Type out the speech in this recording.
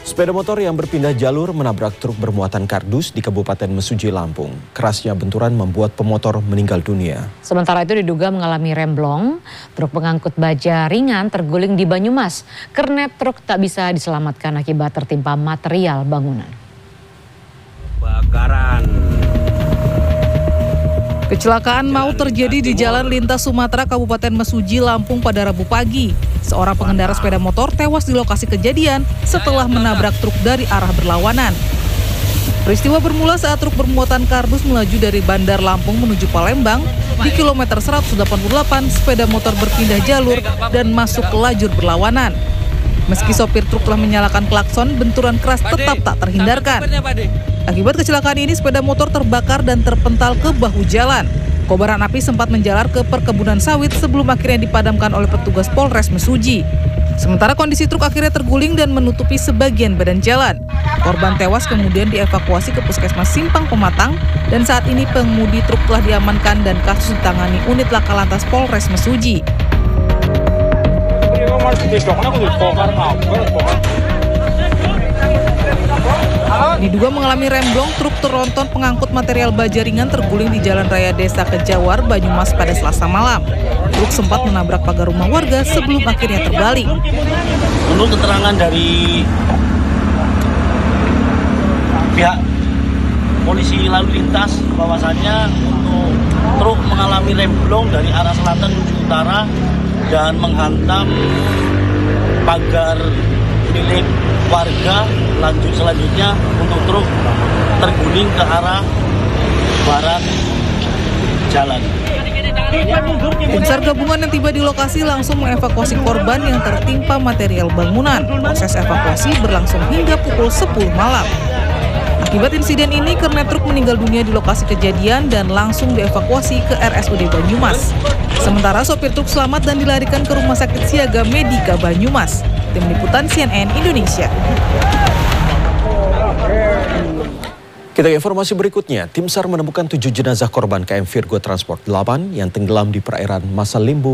Sepeda motor yang berpindah jalur menabrak truk bermuatan kardus di Kabupaten Mesuji, Lampung. Kerasnya benturan membuat pemotor meninggal dunia. Sementara itu diduga mengalami remblong, truk pengangkut baja ringan terguling di Banyumas. Kernet truk tak bisa diselamatkan akibat tertimpa material bangunan. Kecelakaan maut terjadi di Jalan Lintas Sumatera Kabupaten Mesuji, Lampung pada Rabu pagi. Seorang pengendara sepeda motor tewas di lokasi kejadian setelah menabrak truk dari arah berlawanan. Peristiwa bermula saat truk bermuatan kardus melaju dari Bandar Lampung menuju Palembang. Di kilometer 188, sepeda motor berpindah jalur dan masuk ke lajur berlawanan. Meski sopir truk telah menyalakan klakson, benturan keras tetap tak terhindarkan. Akibat kecelakaan ini, sepeda motor terbakar dan terpental ke bahu jalan. Kobaran api sempat menjalar ke perkebunan sawit sebelum akhirnya dipadamkan oleh petugas Polres Mesuji. Sementara kondisi truk akhirnya terguling dan menutupi sebagian badan jalan. Korban tewas kemudian dievakuasi ke Puskesmas Simpang Pematang dan saat ini pengemudi truk telah diamankan dan kasus ditangani unit Laka Lantas Polres Mesuji. Diduga mengalami remblong, truk tronton pengangkut material baja ringan terguling di Jalan Raya Desa Kejawar, Banyumas pada Selasa malam. Truk sempat menabrak pagar rumah warga sebelum akhirnya terbalik. Menurut keterangan dari pihak polisi lalu lintas, bahwasannya untuk truk mengalami remblong dari arah selatan menuju utara dan menghantam pagar milik warga. Selanjutnya untuk truk terguling ke arah barat jalan. Tim SAR gabungan yang tiba di lokasi langsung mengevakuasi korban yang tertimpa material bangunan. Proses evakuasi berlangsung hingga pukul 10 malam. Akibat insiden ini, kernet truk meninggal dunia di lokasi kejadian dan langsung dievakuasi ke RSUD Banyumas. Sementara sopir truk selamat dan dilarikan ke Rumah Sakit Siaga Medika Banyumas. Tim Liputan CNN Indonesia. Kita ke informasi berikutnya. Tim SAR menemukan 7 jenazah korban KM Virgo Transport 8 yang tenggelam di perairan Masa Limbu,